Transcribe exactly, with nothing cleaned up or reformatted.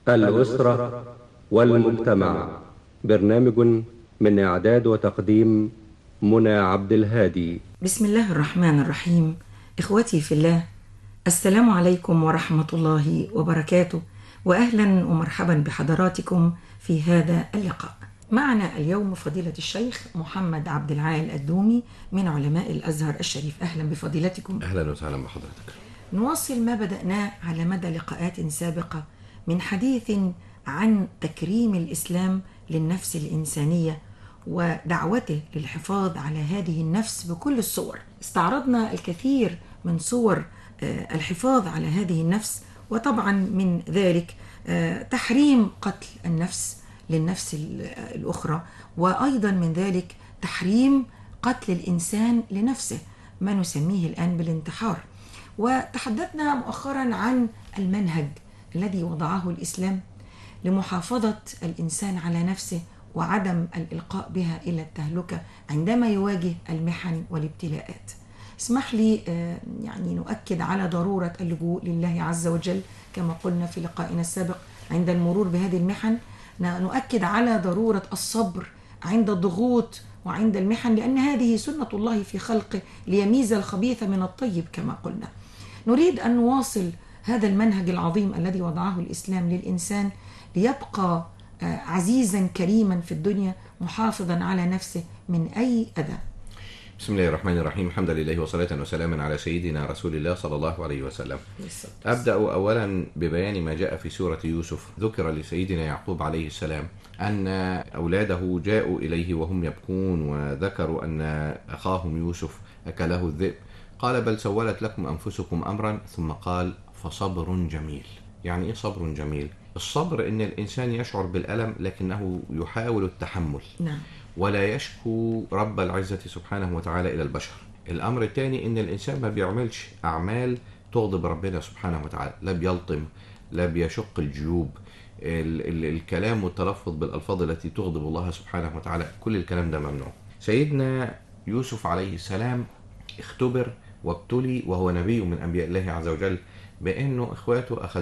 الأسرة والمجتمع. برنامج من إعداد وتقديم منى عبد الهادي. بسم الله الرحمن الرحيم. إخوتي في الله، السلام عليكم ورحمة الله وبركاته، وأهلا ومرحبا بحضراتكم في هذا اللقاء. معنا اليوم فضيلة الشيخ محمد عبد العال الدومي من علماء الأزهر الشريف. أهلا بفضيلتكم. أهلا وسهلا بحضرتك. نواصل ما بدأناه على مدى لقاءات سابقة من حديث عن تكريم الإسلام للنفس الإنسانية ودعوته للحفاظ على هذه النفس بكل الصور. استعرضنا الكثير من صور الحفاظ على هذه النفس، وطبعا من ذلك تحريم قتل النفس للنفس الأخرى، وأيضا من ذلك تحريم قتل الإنسان لنفسه، ما نسميه الآن بالانتحار. وتحدثنا مؤخرا عن المنهج الذي وضعه الإسلام لمحافظة الإنسان على نفسه وعدم الإلقاء بها إلى التهلكة عندما يواجه المحن والابتلاءات. اسمح لي يعني نؤكد على ضرورة اللجوء لله عز وجل كما قلنا في لقائنا السابق عند المرور بهذه المحن. نؤكد على ضرورة الصبر عند الضغوط وعند المحن، لأن هذه سنة الله في خلقه ليميز الخبيث من الطيب كما قلنا. نريد أن نواصل هذا المنهج العظيم الذي وضعه الإسلام للإنسان ليبقى عزيزا كريما في الدنيا محافظا على نفسه من أي أذى. بسم الله الرحمن الرحيم. الحمد لله وصلاة وسلاما على سيدنا رسول الله صلى الله عليه وسلم. أبدأ أولا ببيان ما جاء في سورة يوسف. ذكر لسيدنا يعقوب عليه السلام أن أولاده جاءوا إليه وهم يبكون، وذكروا أن أخاهم يوسف أكله الذئب. قال بل سولت لكم أنفسكم أمرا، ثم قال فصبر جميل. يعني إيه صبر جميل؟ الصبر إن الإنسان يشعر بالألم لكنه يحاول التحمل، نعم، ولا يشكو رب العزة سبحانه وتعالى إلى البشر. الأمر الثاني إن الإنسان ما بيعملش أعمال تغضب ربنا سبحانه وتعالى، لا بيلطم، لا بيشق الجيوب، ال- ال- الكلام والتلفظ بالألفاظ التي تغضب الله سبحانه وتعالى، كل الكلام ده ممنوع. سيدنا يوسف عليه السلام اختبر وابتلي وهو نبي من أنبياء الله عز وجل بأنه إخواته أخذ